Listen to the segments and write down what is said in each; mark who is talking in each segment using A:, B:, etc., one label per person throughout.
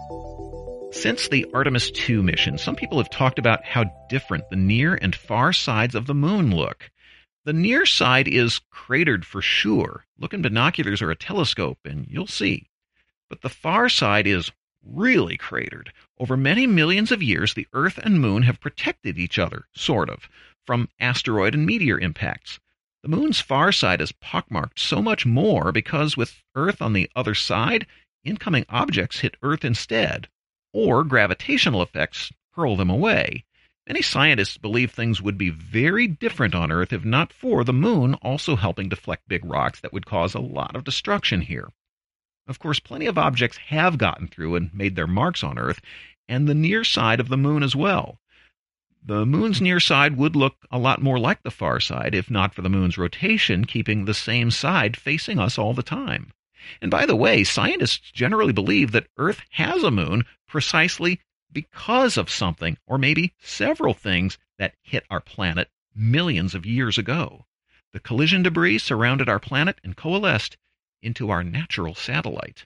A: Since the Artemis II mission, some people have talked about how different the near and far sides of the moon look. The near side is cratered for sure. Look in binoculars or a telescope and you'll see. But the far side is really cratered. Over many millions of years, the Earth and Moon have protected each other, sort of, from asteroid and meteor impacts. The Moon's far side is pockmarked so much more because with Earth on the other side, incoming objects hit Earth instead, or gravitational effects hurl them away. Many scientists believe things would be very different on Earth if not for the Moon also helping deflect big rocks that would cause a lot of destruction here. Of course, plenty of objects have gotten through and made their marks on Earth, and the near side of the Moon as well. The Moon's near side would look a lot more like the far side if not for the Moon's rotation keeping the same side facing us all the time. And by the way, scientists generally believe that Earth has a moon precisely because of something, or maybe several things, that hit our planet millions of years ago. The collision debris surrounded our planet and coalesced into our natural satellite.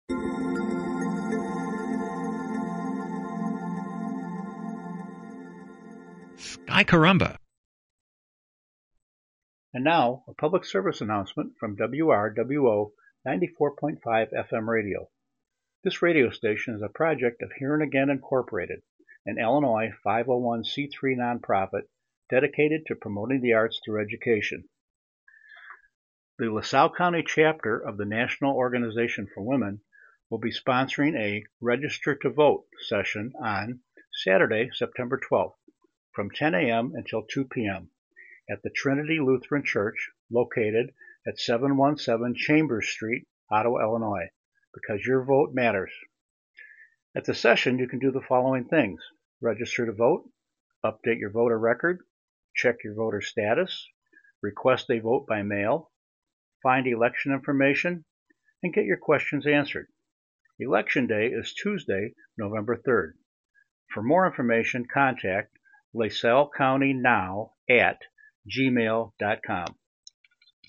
A: Sky Caramba!
B: And now, a public service announcement from WRWO 94.5 FM radio. This radio station is a project of Here and Again Incorporated, an Illinois 501c3 nonprofit dedicated to promoting the arts through education. The LaSalle County chapter of the National Organization for Women will be sponsoring a Register to Vote session on Saturday, September 12th, from 10 a.m. until 2 p.m. at the Trinity Lutheran Church, located at 717 Chambers Street, Ottawa, Illinois, because your vote matters. At the session, you can do the following things: register to vote, update your voter record, check your voter status, request a vote by mail, find election information, and get your questions answered. Election Day is Tuesday, November 3rd. For more information, contact LaSalleCountyNow@gmail.com.